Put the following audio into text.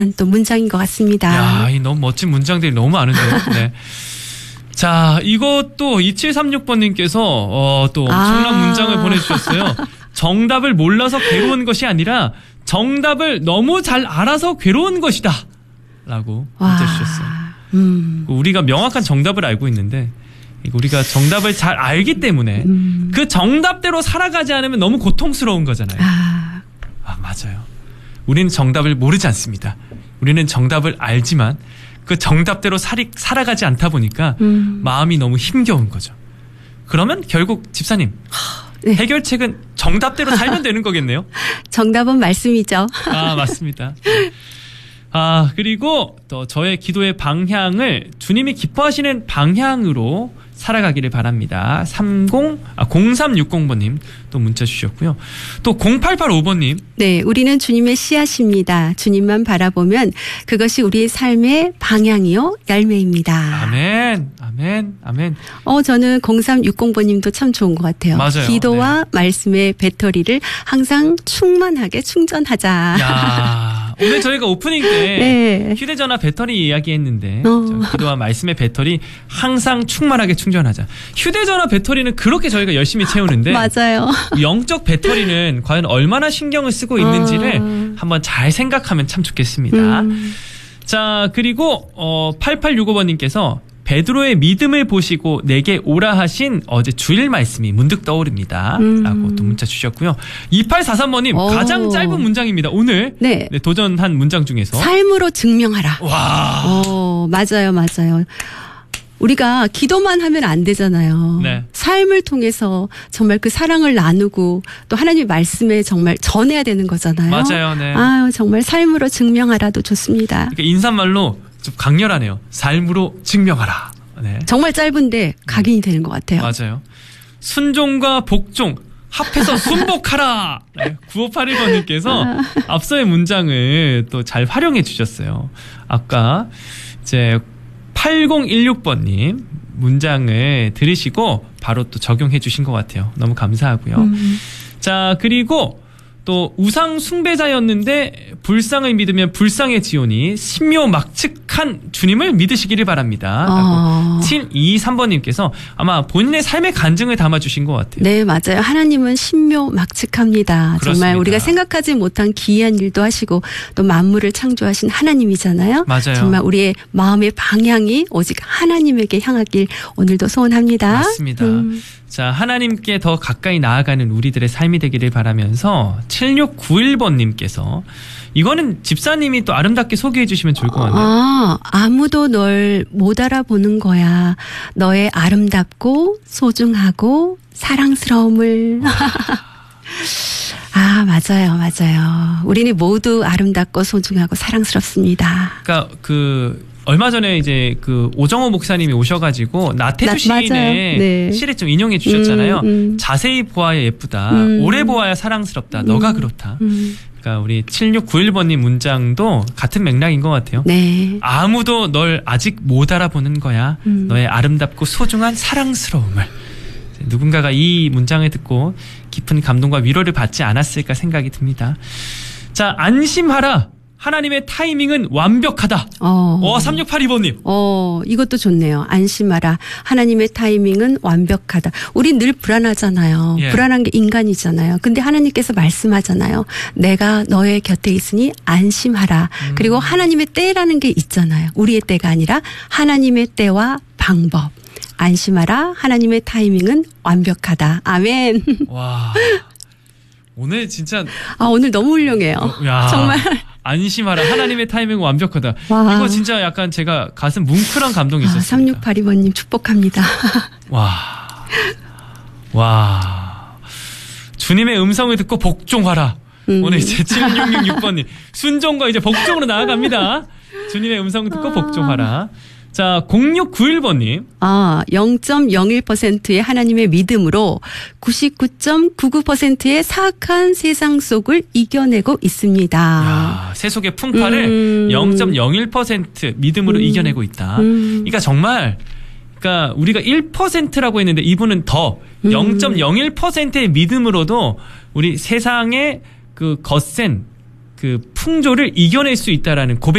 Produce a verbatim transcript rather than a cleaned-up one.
또 문장인 것 같습니다. 야, 이 너무 멋진 문장들이 너무 많은데요. 네. 자, 이것도 이칠삼육 번님께서 어, 또 엄청난 아. 문장을 보내주셨어요. 정답을 몰라서 괴로운 것이 아니라 정답을 너무 잘 알아서 괴로운 것이다. 라고 문자 주셨어요. 음. 우리가 명확한 정답을 알고 있는데 우리가 정답을 잘 알기 때문에 음. 그 정답대로 살아가지 않으면 너무 고통스러운 거잖아요. 아. 아, 맞아요. 우리는 정답을 모르지 않습니다. 우리는 정답을 알지만 그 정답대로 살이, 살아가지 않다 보니까 음. 마음이 너무 힘겨운 거죠. 그러면 결국 집사님 네. 해결책은 정답대로 살면 되는 거겠네요. 정답은 말씀이죠. 아, 맞습니다. 아, 그리고 또 저의 기도의 방향을 주님이 기뻐하시는 방향으로 살아가기를 바랍니다. 삼십, 아, 공삼육공 번님 또 문자 주셨고요. 또 공팔팔오 번님. 네, 우리는 주님의 씨앗입니다. 주님만 바라보면 그것이 우리의 삶의 방향이요, 열매입니다. 아멘, 아멘, 아멘. 어, 저는 공삼육공 번님도 참 좋은 것 같아요. 맞아요. 기도와 네. 말씀의 배터리를 항상 충만하게 충전하자. 야, 오늘 저희가 오프닝 때 네. 휴대전화 배터리 이야기했는데 어. 기도와 말씀의 배터리 항상 충만하게 충전하자. 휴대전화 배터리는 그렇게 저희가 열심히 채우는데 맞아요. 영적 배터리는 과연 얼마나 신경을 쓰고 있는지를 어. 한번 잘 생각하면 참 좋겠습니다. 음. 자, 그리고 어, 팔팔육오 번님께서 베드로의 믿음을 보시고 내게 오라 하신 어제 주일 말씀이 문득 떠오릅니다. 음. 라고 또 문자 주셨고요. 이팔사삼 번님 오. 가장 짧은 문장입니다. 오늘 네. 네, 도전한 문장 중에서 삶으로 증명하라. 와, 오, 맞아요, 맞아요. 우리가 기도만 하면 안 되잖아요. 네. 삶을 통해서 정말 그 사랑을 나누고 또 하나님의 말씀에 정말 전해야 되는 거잖아요. 맞아요. 네. 아, 정말 삶으로 증명하라도 좋습니다. 그러니까 인사말로 좀 강렬하네요. 삶으로 증명하라. 네. 정말 짧은데 각인이 되는 것 같아요. 맞아요. 순종과 복종 합해서 순복하라. 네. 구오팔일 번님께서 아. 앞서의 문장을 또 잘 활용해 주셨어요. 아까 이제 팔공일육 번님 문장을 들으시고 바로 또 적용해 주신 것 같아요. 너무 감사하고요. 음. 자, 그리고 또 우상 숭배자였는데 불상을 믿으면 불쌍해지오니 신묘막측한 주님을 믿으시기를 바랍니다. 어. 칠이삼 번님께서 아마 본인의 삶의 간증을 담아주신 것 같아요. 네, 맞아요. 하나님은 신묘막측합니다. 그렇습니다. 정말 우리가 생각하지 못한 기이한 일도 하시고 또 만물을 창조하신 하나님이잖아요. 맞아요. 정말 우리의 마음의 방향이 오직 하나님에게 향하길 오늘도 소원합니다. 맞습니다. 음. 자, 하나님께 더 가까이 나아가는 우리들의 삶이 되기를 바라면서 칠육구일 번님께서 이거는 집사님이 또 아름답게 소개해 주시면 좋을 것 같네요. 아, 아무도 널 못 알아보는 거야. 너의 아름답고 소중하고 사랑스러움을. 아, 맞아요. 맞아요. 우리는 모두 아름답고 소중하고 사랑스럽습니다. 그러니까 그 얼마 전에 이제 그 오정호 목사님이 오셔가지고 나태주 나, 시인의 네. 시를 좀 인용해 주셨잖아요. 음, 음. 자세히 보아야 예쁘다. 음. 오래 보아야 사랑스럽다. 음. 너가 그렇다. 음. 그러니까 우리 칠육구일 번님 문장도 같은 맥락인 것 같아요. 네. 아무도 널 아직 못 알아보는 거야. 음. 너의 아름답고 소중한 사랑스러움을. 누군가가 이 문장을 듣고 깊은 감동과 위로를 받지 않았을까 생각이 듭니다. 자, 안심하라. 하나님의 타이밍은 완벽하다. 어. 어, 삼육팔이 번님. 어, 이것도 좋네요. 안심하라. 하나님의 타이밍은 완벽하다. 우린 늘 불안하잖아요. 예. 불안한 게 인간이잖아요. 근데 하나님께서 말씀하잖아요. 내가 너의 곁에 있으니 안심하라. 음. 그리고 하나님의 때라는 게 있잖아요. 우리의 때가 아니라 하나님의 때와 방법. 안심하라. 하나님의 타이밍은 완벽하다. 아멘. 와. 오늘 진짜. 아, 오늘 너무 훌륭해요. 어, 야. 정말. 안심하라. 하나님의 타이밍은 완벽하다. 와. 이거 진짜 약간 제가 가슴 뭉클한 감동이 있었습니다. 아, 삼육팔이 번님 축복합니다. 와. 와. 주님의 음성을 듣고 복종하라. 음. 오늘 이제 칠육육육 번님. 순종과 이제 복종으로 나아갑니다. 주님의 음성 듣고 아. 복종하라. 자, 공육구일 번님. 아, 영 점 영일 퍼센트의 하나님의 믿음으로 구십구 점 구구 퍼센트의 사악한 세상 속을 이겨내고 있습니다. 야, 세속의 풍파를 음. 영 점 영일 퍼센트 믿음으로 음. 이겨내고 있다. 음. 그러니까 정말 그러니까 우리가 일 퍼센트라고 했는데 이분은 더 음. 영 점 영일 퍼센트의 믿음으로도 우리 세상의 그 거센 그 풍조를 이겨낼 수 있다라는 고백.